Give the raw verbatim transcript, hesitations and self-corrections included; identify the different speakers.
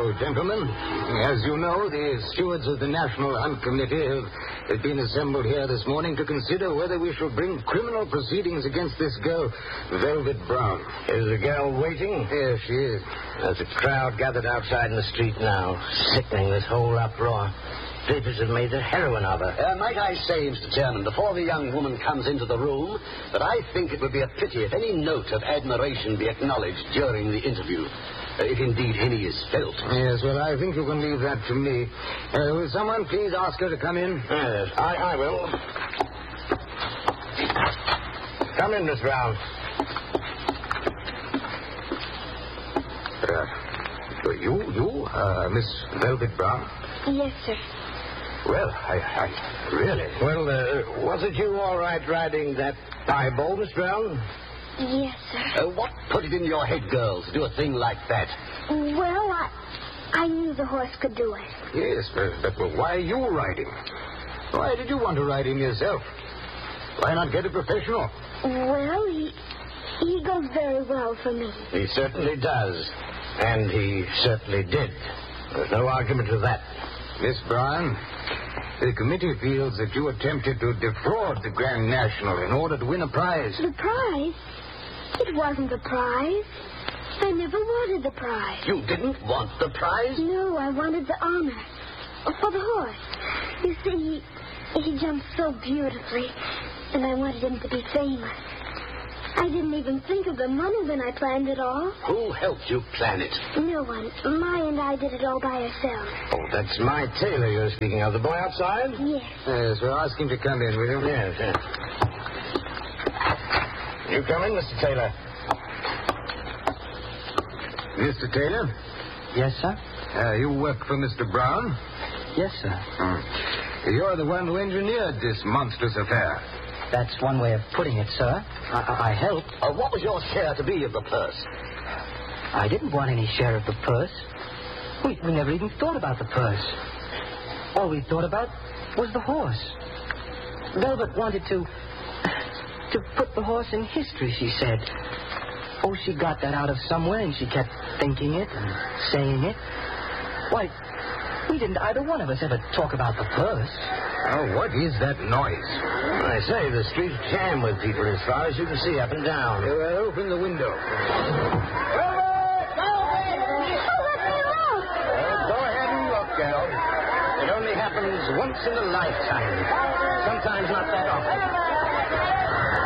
Speaker 1: Hello, gentlemen. As you know, the stewards of the National Hunt Committee have, have been assembled here this morning to consider whether we shall bring criminal proceedings against this girl, Velvet Brown.
Speaker 2: Is the girl waiting?
Speaker 1: Yes, she is.
Speaker 2: There's a crowd gathered outside in the street now. Sickening, this whole uproar. Papers have made a heroine of her.
Speaker 3: Uh, might I say, Mister Chairman, before the young woman comes into the room, that I think it would be a pity if any note of admiration be acknowledged during the interview. Uh, if indeed any is felt.
Speaker 1: Yes, well, I think you can leave that to me. Uh, will someone please ask her to come in?
Speaker 2: Yes, I, I will. Come in, Miss Brown.
Speaker 1: Uh, you, you, uh, Miss Velvet Brown?
Speaker 4: Yes, sir.
Speaker 1: Well, I, I really...
Speaker 2: Well, uh, was it you all right riding that piebald, Miss Brown?
Speaker 4: Yes, sir.
Speaker 3: Uh, what put it in your head, girls, to do a thing like that?
Speaker 4: Well, I I knew the horse could do it.
Speaker 1: Yes, but, but well, why are you riding? Why did you want to ride him yourself? Why not get a professional?
Speaker 4: Well, he he goes very well for me.
Speaker 2: He certainly does. And he certainly did. There's no argument with that.
Speaker 1: Miss Brown, the committee feels that you attempted to defraud the Grand National in order to win a prize.
Speaker 4: The prize? It wasn't the prize. I never wanted the prize.
Speaker 3: You didn't want the prize?
Speaker 4: No, I wanted the honor. For the horse. You see, he, he jumped so beautifully, and I wanted him to be famous. I didn't even think of the money when I planned it all.
Speaker 3: Who helped you plan it?
Speaker 4: No one. Ma and I did it all by ourselves.
Speaker 2: Oh, that's my tailor you're speaking of. The boy outside?
Speaker 4: Yes.
Speaker 1: Yes, well, ask him to come in, will you?
Speaker 2: Yes, yes. You come in, Mister Taylor.
Speaker 1: Mister Taylor?
Speaker 5: Yes, sir?
Speaker 1: Uh, you work for Mister Brown?
Speaker 5: Yes, sir.
Speaker 1: Hmm. You're the one who engineered this monstrous affair.
Speaker 5: That's one way of putting it, sir. I, I, I helped.
Speaker 3: Uh, what was your share to be of the purse?
Speaker 5: I didn't want any share of the purse. We, we never even thought about the purse. All we thought about was the horse. Velvet wanted to... to put the horse in history, she said. Oh, she got that out of somewhere, and she kept thinking it and saying it. Why, we didn't either one of us ever talk about the purse.
Speaker 1: Oh, what is that noise?
Speaker 2: I say, the street's jammed with people as far as you can see up and down.
Speaker 1: Uh, well, open the window.
Speaker 2: Go ahead and look, girl. It only happens once in a lifetime. Sometimes not that often.